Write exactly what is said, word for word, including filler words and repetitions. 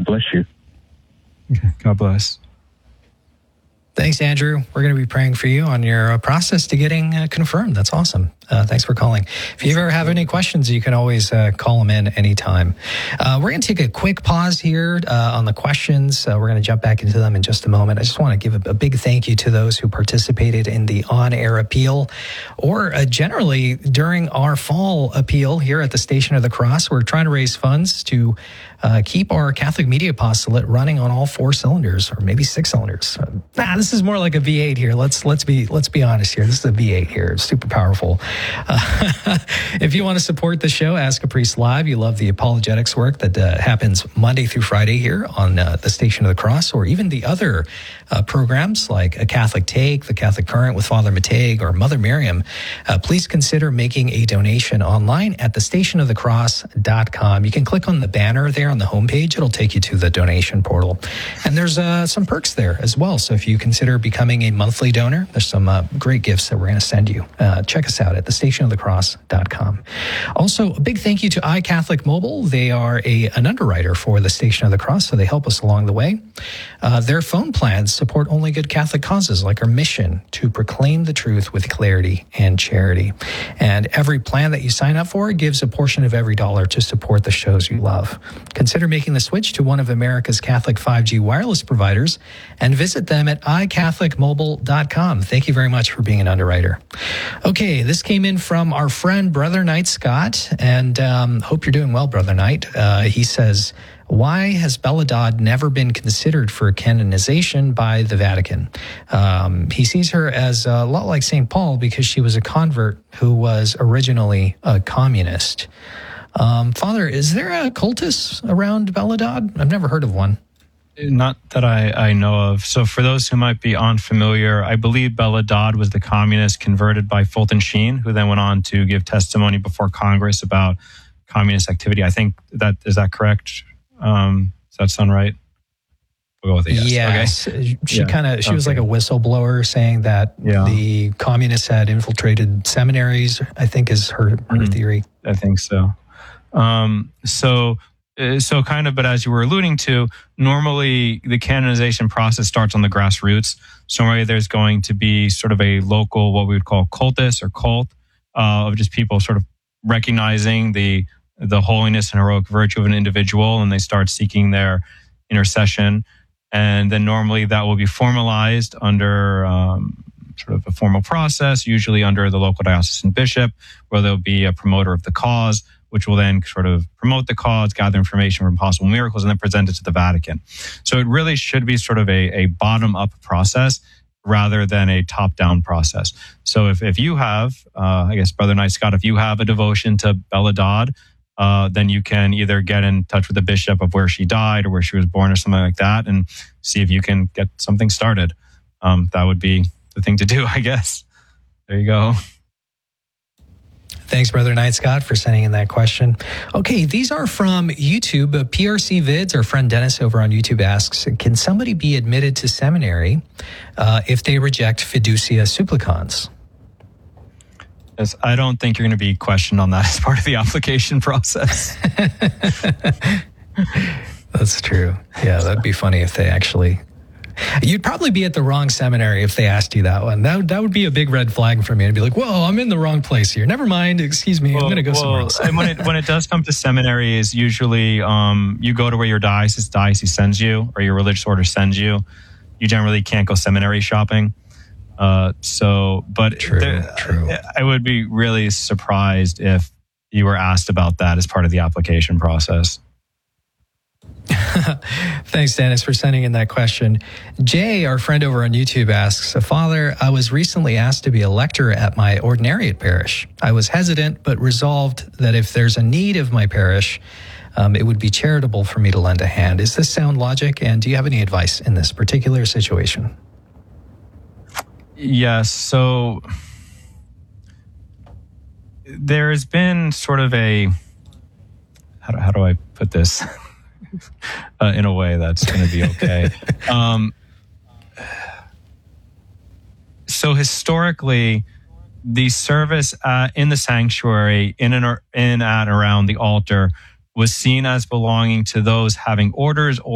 bless you. Okay. God bless. Thanks, Andrew. We're going to be praying for you on your uh, process to getting uh, confirmed. That's awesome. Uh, thanks for calling. If you ever have any questions, you can always uh, call them in anytime. Uh, we're going to take a quick pause here uh, on the questions. Uh, we're going to jump back into them in just a moment. I just want to give a, a big thank you to those who participated in the on-air appeal, or uh, generally during our fall appeal here at the Station of the Cross. We're trying to raise funds to uh, keep our Catholic Media Apostolate running on all four cylinders, or maybe six cylinders. Uh, nah, this is more like a V eight here. Let's let's be let's be honest here. This is a V eight here. It's super powerful. Uh, if you want to support the show, Ask a Priest Live, you love the apologetics work that uh, happens Monday through Friday here on uh, the Station of the Cross, or even the other uh, programs like A Catholic Take, The Catholic Current with Father Mateg, or Mother Miriam, uh, please consider making a donation online at the station of the cross dot com. You can click on the banner there on the homepage. It'll take you to the donation portal. And there's uh, some perks there as well. So if you consider becoming a monthly donor, there's some uh, great gifts that we're going to send you. Uh, check us out at the station of the cross dot com. Also, a big thank you to iCatholic Mobile. They are a, an underwriter for the Station of the Cross, so they help us along the way. Uh, their phone plans support only good Catholic causes, like our mission to proclaim the truth with clarity and charity. And every plan that you sign up for gives a portion of every dollar to support the shows you love. Consider making the switch to one of America's Catholic five G wireless providers and visit them at i catholic mobile dot com. Thank you very much for being an underwriter. Okay, this came in from our friend, Brother Knight Scott, and um, hope you're doing well, Brother Knight. Uh, he says, why has Bella Dodd never been considered for canonization by the Vatican? Um, he sees her as a lot like Saint Paul because she was a convert who was originally a communist. Um, Father, is there a cultus around Bella Dodd? I've never heard of one. Not that I, I know of. So for those who might be unfamiliar, I believe Bella Dodd was the communist converted by Fulton Sheen, who then went on to give testimony before Congress about communist activity. I think that, is that correct? Um, does that sound right? We'll go with a yes. Yes. Okay. She Yeah. kind of, she Okay. was like a whistleblower saying that Yeah. the communists had infiltrated seminaries, I think is her, her Mhm. theory. I think so. Um, so, uh, so kind of, but as you were alluding to, normally the canonization process starts on the grassroots. So normally there's going to be sort of a local, what we would call cultus or cult, uh, of just people sort of recognizing the, the holiness and heroic virtue of an individual, and they start seeking their intercession. And then normally that will be formalized under, um, sort of a formal process, usually under the local diocesan bishop, where there'll be a promoter of the cause, which will then sort of promote the cause, gather information from possible miracles, and then present it to the Vatican. So it really should be sort of a, a bottom-up process rather than a top-down process. So if, if you have, uh, I guess, Brother Knight Scott, if you have a devotion to Bella Dodd, uh, then you can either get in touch with the bishop of where she died or where she was born or something like that and see if you can get something started. Um, that would be the thing to do, I guess. There you go. Thanks, Brother Knight Scott, for sending in that question. Okay, these are from YouTube. Uh, P R C Vids, our friend Dennis over on YouTube asks, can somebody be admitted to seminary uh, if they reject fiducia supplicans? Yes, I don't think you're going to be questioned on that as part of the application process. That's true. Yeah, that'd be funny if they actually... You'd probably be at the wrong seminary if they asked you that one. That, that would be a big red flag for me. I'd be like, whoa, I'm in the wrong place here. Never mind. Excuse me. Well, I'm going to go well, somewhere else. and when it when it does come to seminaries, usually um, you go to where your diocese diocese sends you or your religious order sends you. You generally can't go seminary shopping. Uh, so, but True, there, true. I would be really surprised if you were asked about that as part of the application process. Thanks, Dennis, for sending in that question. Jay, our friend over on YouTube, asks, Father, I was recently asked to be a lector at my ordinariate parish. I was hesitant, but resolved that if there's a need of my parish, um, it would be charitable for me to lend a hand. Is this sound logic? And do you have any advice in this particular situation? Yes. So there's been sort of a, how do, how do I put this? Uh, in a way that's going to be okay. um, so historically, the service uh, in the sanctuary, in and in at around the altar, was seen as belonging to those having orders